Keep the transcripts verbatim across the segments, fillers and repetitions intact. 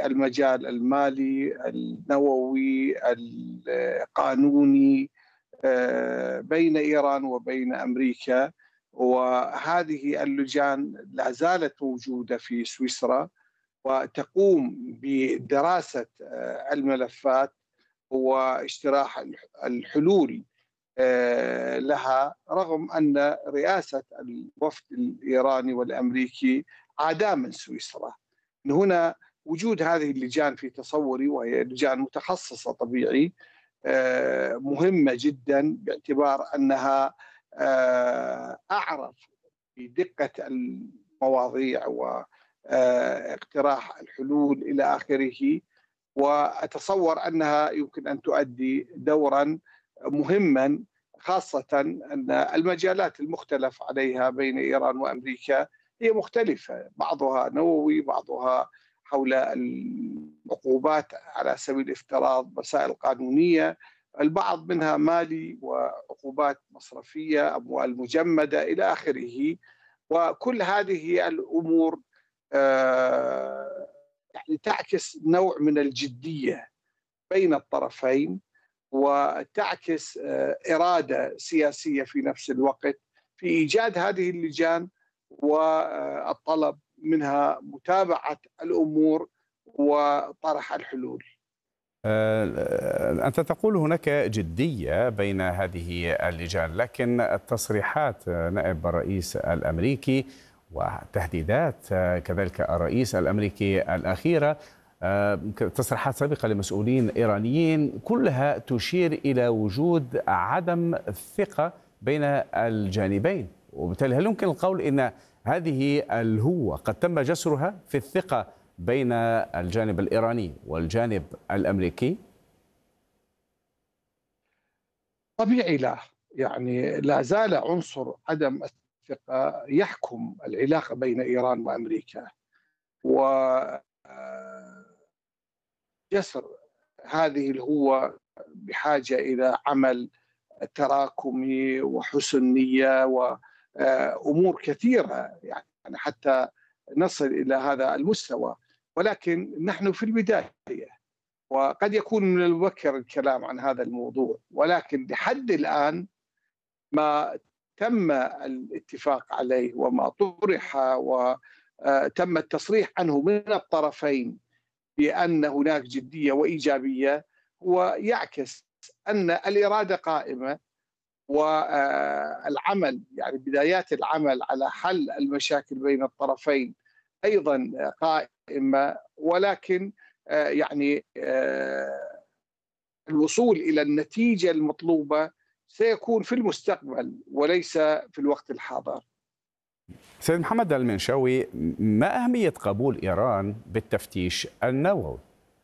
في المجال المالي، النووي، القانوني، آه، بين إيران وبين أمريكا. وهذه اللجان لا زالت موجودة في سويسرا وتقوم بدراسة آه، الملفات واجتراح الحلول آه، لها، رغم أن رئاسة الوفد الإيراني والأمريكي عادا من سويسرا. من هنا وجود هذه اللجان في تصوري، وهي لجان متخصصة طبيعي، آه، مهمة جدا، باعتبار أنها آه، أعرف بدقة المواضيع واقتراح الحلول إلى آخره. وأتصور أنها يمكن أن تؤدي دورا مهما، خاصة أن المجالات المختلف عليها بين إيران وأمريكا هي مختلفة، بعضها نووي، بعضها حول العقوبات على سبيل الافتراض، مسائل قانونية، البعض منها مالي وعقوبات مصرفية، أموال مجمدة إلى آخره. وكل هذه الأمور آه، يعني تعكس نوع من الجدية بين الطرفين، وتعكس آه، إرادة سياسية في نفس الوقت في إيجاد هذه اللجان، والطلب منها متابعة الأمور وطرح الحلول. أنت تقول هناك جدية بين هذه اللجان، لكن التصريحات نائب الرئيس الأمريكي وتهديدات كذلك الرئيس الأمريكي الأخيرة، تصريحات سابقة لمسؤولين إيرانيين، كلها تشير إلى وجود عدم ثقة بين الجانبين. وبالتالي هل يمكن القول إن هذه الهوة قد تم جسرها في الثقة بين الجانب الإيراني والجانب الأمريكي؟ طبيعي، لا يعني لا زال عنصر عدم الثقة يحكم العلاقة بين إيران وأمريكا، وجسر هذه الهوة بحاجة إلى عمل تراكمي وحسن نية وأمور كثيرة يعني حتى نصل إلى هذا المستوى. ولكن نحن في البداية، وقد يكون من المبكر الكلام عن هذا الموضوع، ولكن لحد الآن ما تم الاتفاق عليه وما طرح وتم التصريح عنه من الطرفين بأن هناك جدية وإيجابية، ويعكس أن الإرادة قائمة، والعمل يعني بدايات العمل على حل المشاكل بين الطرفين أيضا قائمة. ولكن يعني الوصول إلى النتيجة المطلوبة سيكون في المستقبل وليس في الوقت الحاضر. سيد محمد المنشاوي، ما أهمية قبول إيران بالتفتيش النووي؟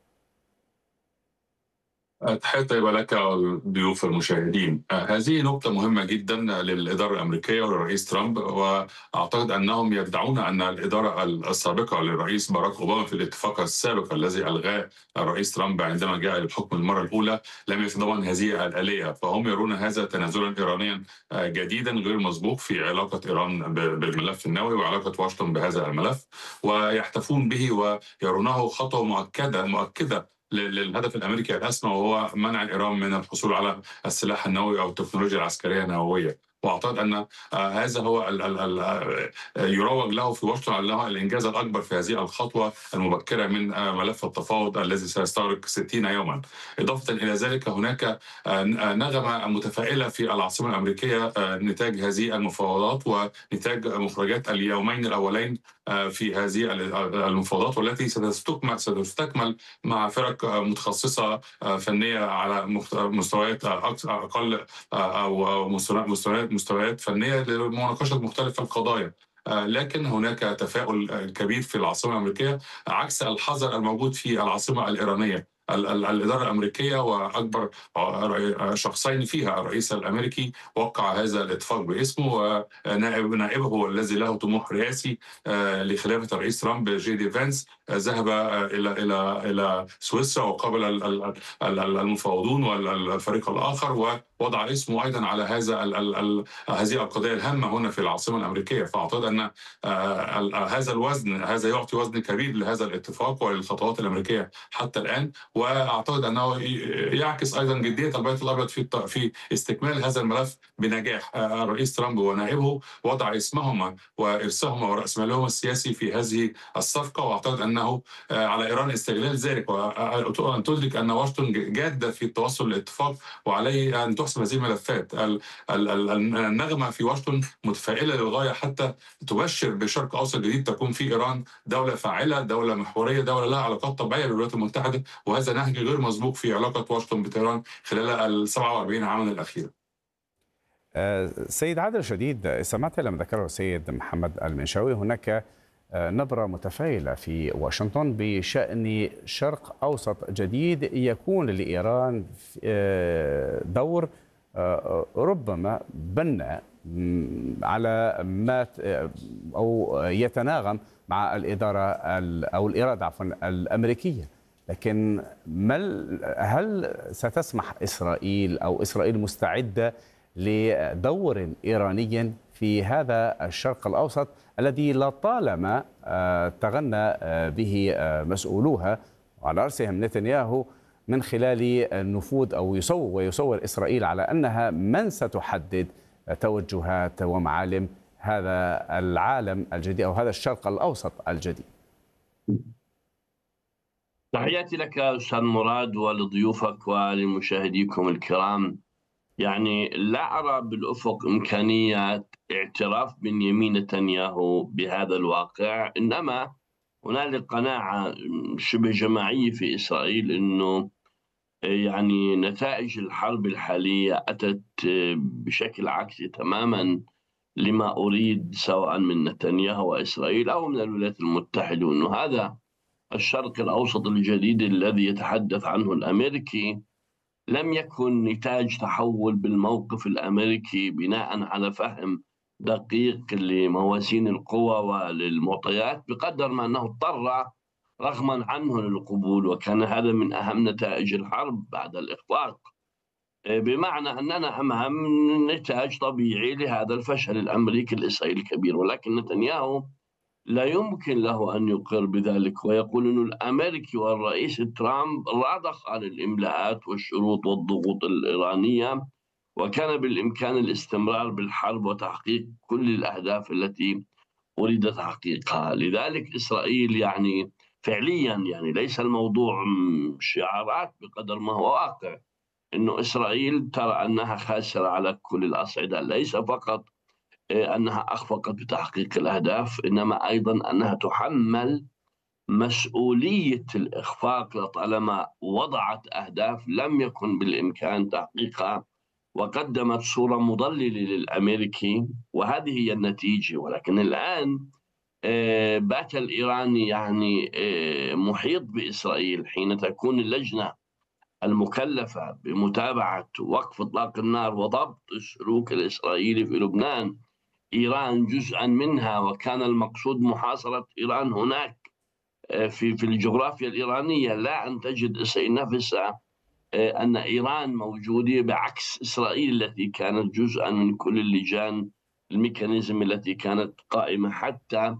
تحية طيبة لك والضيوف المشاهدين. هذه نقطة مهمة جدا للإدارة الأمريكية وللرئيس ترامب، وأعتقد أنهم يدعون أن الإدارة السابقة للرئيس باراك أوباما في الاتفاق السابق الذي ألغاه الرئيس ترامب عندما جاء للحكم المرة الأولى لم يتضمن هذه الآلية، فهم يرون هذا تنازلا إيرانيا جديدا غير مسبوق في علاقة إيران بالملف النووي وعلاقة واشنطن بهذا الملف، ويحتفون به ويرونه خطوة مؤكدة مؤكدة للهدف الامريكي الاسمى، وهو منع ايران من الحصول على السلاح النووي او التكنولوجيا العسكريه النوويه. واعتقد ان هذا هو ال ال ال يروج له في واشنطن انه الانجاز الاكبر في هذه الخطوه المبكره من ملف التفاوض الذي سيستغرق ستين يوما. اضافه الى ذلك هناك نغمه متفائله في العاصمه الامريكيه نتاج هذه المفاوضات ونتاج مخرجات اليومين الاولين في هذه المفاوضات، والتي ستستكمل ستستكمل مع فرق متخصصه فنيه على مستويات اقل او مستويات مستويات فنيه لمناقشه مختلف القضايا. لكن هناك تفاؤل كبير في العاصمه الامريكيه عكس الحذر الموجود في العاصمه الايرانيه. ال ال الإدارة الأمريكية، وأكبر شخصين فيها الرئيس الأمريكي وقع هذا الاتفاق باسمه، ونائب نائبه هو الذي له طموح رئاسي لخلافة الرئيس ترامب، جي دي فانس، ذهب إلى إلى إلى سويسرا وقابل المفاوضون والفريق الآخر، ووضع اسمه أيضا على هذا ال ال ال هذه القضية الهامة هنا في العاصمة الأمريكية. فأعتقد أن هذا الوزن هذا يعطي وزن كبير لهذا الاتفاق وللخطوات الأمريكية حتى الآن، وأعتقد أنه يعكس أيضا جدية البيت الأبيض في في استكمال هذا الملف بنجاح. الرئيس ترامب ونائبه وضع اسمهما وإرثهما ورأس مالهما السياسي في هذه الصفقة، وأعتقد أنه على إيران استغلال ذلك، وأن تدرك أن واشنطن جادة في التوصل لاتفاق، وعليه أن تحسم هذه الملفات. النغمة في واشنطن متفائلة للغاية حتى تبشر بشرق أوسط جديد تكون في إيران دولة فاعلة، دولة محورية، دولة لها علاقات طبيعية بالولايات المتحدة، وهذا نهج غير مسبوق في علاقة واشنطن بطهران خلال ال سبعة وأربعين عاما الأخيرة. سيد عادل شديد، استمعت لما ذكره السيد محمد المنشاوي، هناك نبرة متفائلة في واشنطن بشأن شرق أوسط جديد يكون لإيران دور ربما بناء على ما أو يتناغم مع الإدارة أو الإرادة عفوا الأمريكية. لكن هل ستسمح إسرائيل أو إسرائيل مستعدة لدور إيراني في هذا الشرق الأوسط الذي لطالما تغنى به مسؤولوها وعلى رأسهم نتنياهو من خلال النفوذ أو يصور ويصور إسرائيل على أنها من ستحدد توجهات ومعالم هذا العالم الجديد أو هذا الشرق الأوسط الجديد؟ تحياتي لك أستاذ مراد ولضيوفك ولمشاهديكم الكرام. يعني لا أرى بالأفق إمكانية اعتراف بنيامين نتنياهو بهذا الواقع، إنما هنالك قناعة شبه جماعية في إسرائيل أنه يعني نتائج الحرب الحالية أتت بشكل عكسي تماما لما أريد سواء من نتنياهو وإسرائيل أو من الولايات المتحدة، وأنه هذا الشرق الأوسط الجديد الذي يتحدث عنه الأمريكي لم يكن نتاج تحول بالموقف الأمريكي بناء على فهم دقيق لموازين القوى وللمعطيات، بقدر ما أنه اضطر رغما عنه للقبول، وكان هذا من أهم نتائج الحرب بعد الإخفاق، بمعنى أننا أمام نتاج طبيعي لهذا الفشل الأمريكي الإسرائيلي الكبير. ولكن نتنياهو لا يمكن له أن يقر بذلك ويقول أن الأمريكي والرئيس ترامب رضخ على الإملاءات والشروط والضغوط الإيرانية، وكان بالإمكان الاستمرار بالحرب وتحقيق كل الأهداف التي أريد تحقيقها. لذلك إسرائيل يعني فعليا يعني ليس الموضوع شعارات بقدر ما هو واقع، أنه إسرائيل ترى أنها خاسرة على كل الأصعدة، ليس فقط أنها أخفقت بتحقيق الأهداف، إنما أيضا أنها تحمل مسؤولية الإخفاق لطالما وضعت أهداف لم يكن بالإمكان تحقيقها، وقدمت صورة مضللة للأمريكي، وهذه هي النتيجة. ولكن الآن بات الإيراني يعني محيط بإسرائيل حين تكون اللجنة المكلفة بمتابعة وقف إطلاق النار وضبط السلوك الإسرائيلي في لبنان إيران جزءا منها، وكان المقصود محاصرة إيران هناك في في الجغرافيا الإيرانية، لا أن تجد إسرائيل نفسها أن إيران موجودة بعكس إسرائيل التي كانت جزءا من كل اللجان الميكانيزم التي كانت قائمة حتى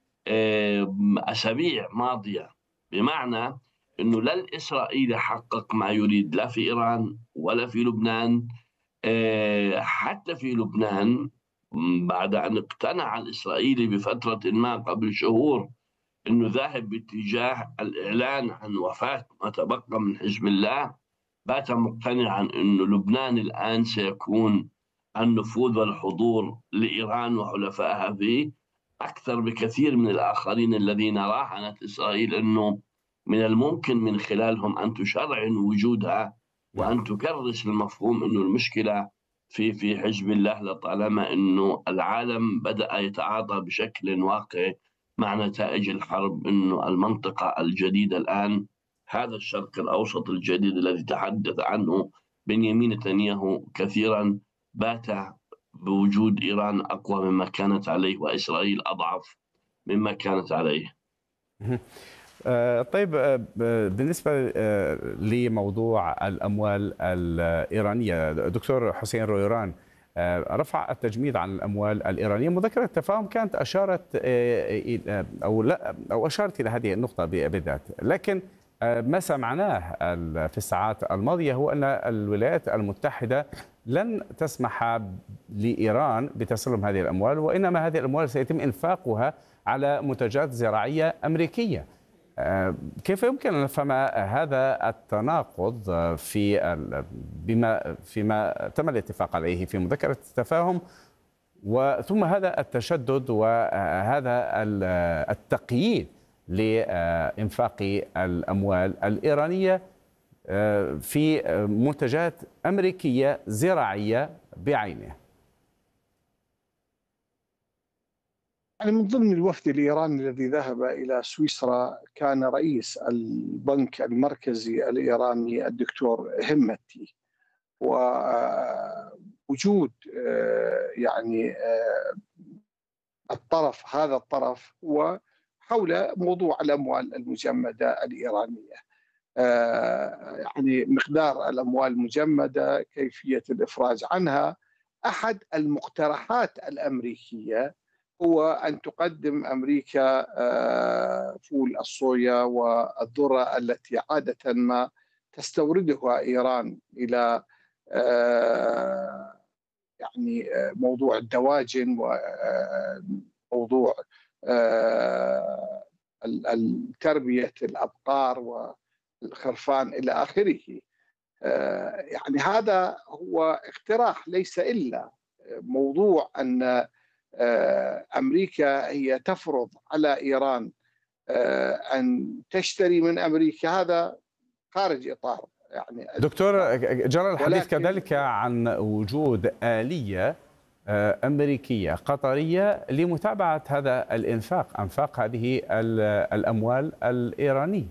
أسابيع ماضية، بمعنى أنه لا الإسرائيلي حقق ما يريد لا في إيران ولا في لبنان. حتى في لبنان بعد أن اقتنع الإسرائيلي بفترة ما قبل شهور أنه ذاهب باتجاه الإعلان عن وفاة ما تبقى من حزب الله، بات مقتنعا أنه لبنان الآن سيكون النفوذ والحضور لإيران وحلفائها فيه أكثر بكثير من الآخرين الذين راهنت إسرائيل أنه من الممكن من خلالهم أن تشرعن وجودها وأن تكرس المفهوم أنه المشكلة في في حزب الله لطالما أنه العالم بدأ يتعاطى بشكل واقعي مع نتائج الحرب، أنه المنطقة الجديدة الآن هذا الشرق الأوسط الجديد الذي تحدث عنه بنيامين نتنياهو كثيرا بات بوجود إيران أقوى مما كانت عليه وإسرائيل أضعف مما كانت عليه. طيب، بالنسبة لموضوع الأموال الإيرانية، دكتور حسين رويران، رفع التجميد عن الأموال الإيرانية. مذكرة التفاهم كانت أشارت أو لا أو أشارت إلى هذه النقطة بالذات، لكن ما سمعناه في الساعات الماضية هو أن الولايات المتحدة لن تسمح لإيران بتسلم هذه الأموال، وإنما هذه الأموال سيتم إنفاقها على منتجات زراعية أمريكية. كيف يمكن أن نفهم هذا التناقض في بما فيما تم الاتفاق عليه في مذكرة التفاهم، وثم هذا التشدد وهذا التقييد لإنفاق الأموال الإيرانية في منتجات أمريكية زراعية بعينها؟ يعني من ضمن الوفد الإيراني الذي ذهب إلى سويسرا كان رئيس البنك المركزي الإيراني الدكتور همتي، ووجود يعني الطرف هذا الطرف وحول موضوع الأموال المجمدة الإيرانية، يعني مقدار الأموال المجمدة، كيفية الإفراج عنها. أحد المقترحات الأمريكية هو أن تقدم أمريكا فول الصويا والذرة التي عادة ما تستوردها إيران إلى يعني موضوع الدواجن وموضوع تربية الأبقار والخرفان إلى آخره. يعني هذا هو اقتراح، ليس إلا موضوع أن أمريكا هي تفرض على إيران أن تشتري من أمريكا، هذا خارج إطار. يعني دكتور، جرى الحديث كذلك عن وجود آلية أمريكية قطرية لمتابعة هذا الإنفاق، أنفاق هذه الأموال الإيرانية.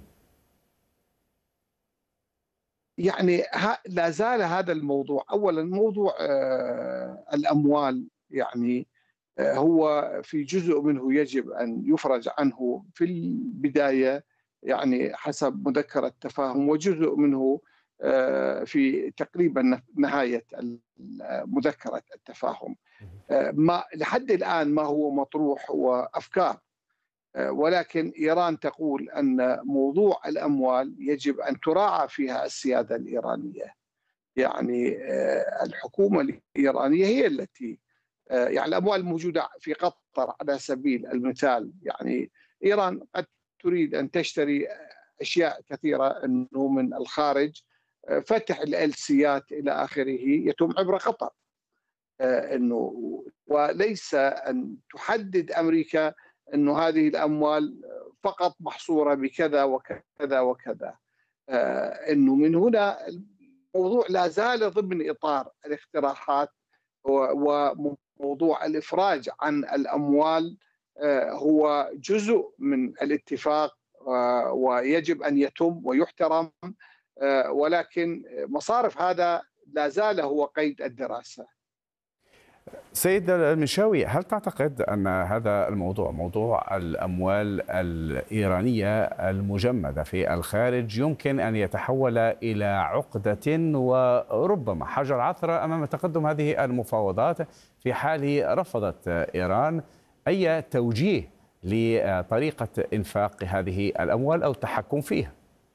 يعني لا زال هذا الموضوع. أولا موضوع الأموال يعني هو في جزء منه يجب أن يفرج عنه في البداية، يعني حسب مذكرة التفاهم، وجزء منه في تقريبا نهاية مذكرة التفاهم. ما لحد الآن ما هو مطروح هو أفكار، ولكن إيران تقول أن موضوع الأموال يجب أن تراعى فيها السيادة الإيرانية. يعني الحكومة الإيرانية هي التي يعني الأموال الموجودة في قطر على سبيل المثال، يعني إيران قد تريد أن تشتري أشياء كثيرة أنه من الخارج، فتح الألسيات إلى آخره يتم عبر قطر، أنه وليس أن تحدد أمريكا أنه هذه الأموال فقط محصورة بكذا وكذا وكذا. أنه من هنا الموضوع لا زال ضمن إطار الاقتراحات، وموضوع الإفراج عن الأموال هو جزء من الاتفاق ويجب أن يتم ويحترم، ولكن مصارف هذا لا زال هو قيد الدراسة. سيد المنشاوي، هل تعتقد أن هذا الموضوع، موضوع الأموال الإيرانية المجمدة في الخارج، يمكن أن يتحول إلى عقدة وربما حجر عثرة أمام تقدم هذه المفاوضات في حال رفضت إيران أي توجيه لطريقة إنفاق هذه الأموال أو التحكم فيها؟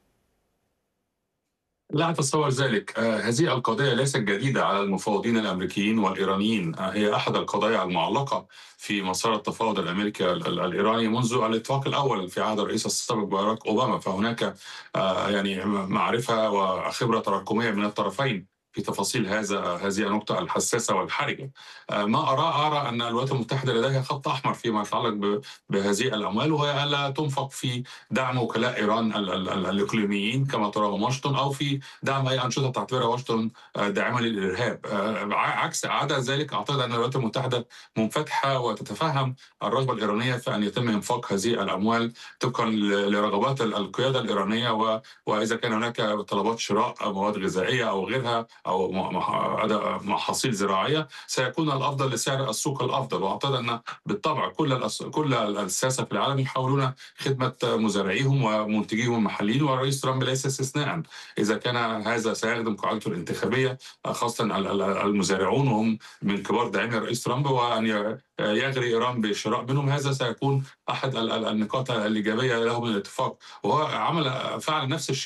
لا أتصور ذلك. آه هذه القضية ليست جديدة على المفاوضين الأمريكيين والإيرانيين. آه هي أحد القضايا المعلقة في مسار التفاوض الأمريكي الإيراني منذ الاتفاق الأول في عهد الرئيس السابق باراك أوباما. فهناك آه يعني معرفة وخبرة تراكمية من الطرفين في في تفاصيل هذا هذه النقطة الحساسة والحرجة. ما أرى أرى أن الولايات المتحدة لديها خط أحمر فيما يتعلق بهذه الأموال، وهي ألا تنفق في دعم وكلاء إيران ال ال ال الإقليميين كما تراهم واشنطن، أو في دعم أي أنشطة تعتبرها واشنطن داعمة للإرهاب. عكس عدا ذلك، أعتقد أن الولايات المتحدة منفتحة وتتفهم الرغبة الإيرانية في أن يتم إنفاق هذه الأموال طبقا لرغبات القيادة الإيرانية، وإذا كان هناك طلبات شراء مواد غذائية أو غيرها أو محاصيل زراعية، سيكون الأفضل لسعر السوق الأفضل. وأعتقد أن بالطبع كل كل الساسة في العالم يحاولون خدمة مزارعيهم ومنتجيهم المحليين، والرئيس ترامب ليس استثناء. إذا كان هذا سيخدم قاعدته الانتخابية، خاصة المزارعون وهم من كبار داعمي الرئيس ترامب، وأن يغري إيران بشراء منهم، هذا سيكون أحد النقاط الإيجابية له من الاتفاق. وهو عمل فعل نفس الشيء